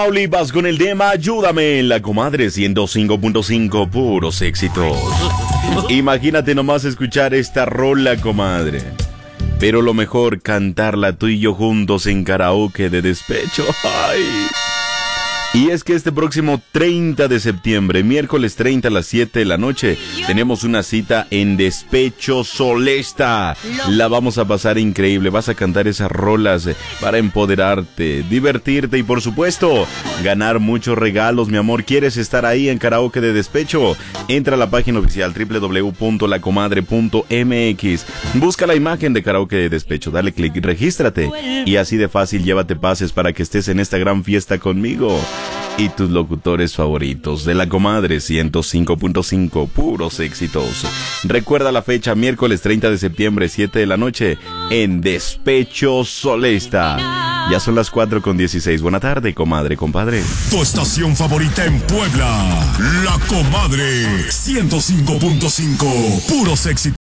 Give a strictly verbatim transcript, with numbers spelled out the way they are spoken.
Olivas con el tema Ayúdame, la comadre ciento cinco punto cinco, puros éxitos. Imagínate nomás escuchar esta rola, comadre. Pero lo mejor, cantarla tú y yo juntos en karaoke de despecho. Ay. Y es que este próximo treinta de septiembre, miércoles treinta a las siete de la noche, tenemos una cita en Despecho Solesta. La vamos a pasar increíble, vas a cantar esas rolas para empoderarte, divertirte y por supuesto, ganar muchos regalos, mi amor. ¿Quieres estar ahí en karaoke de despecho? Entra a la página oficial doble u doble u doble u punto la comadre punto eme equis. Busca la imagen de karaoke de despecho, dale clic, regístrate y así de fácil llévate pases para que estés en esta gran fiesta conmigo y tus locutores favoritos de la comadre ciento cinco punto cinco, puros éxitos. Recuerda la fecha, miércoles treinta de septiembre, siete de la noche, en Despecho Solesta. Ya son las cuatro con dieciséis. Buena tarde, comadre, compadre. Tu estación favorita en Puebla, la comadre ciento cinco punto cinco, puros éxitos.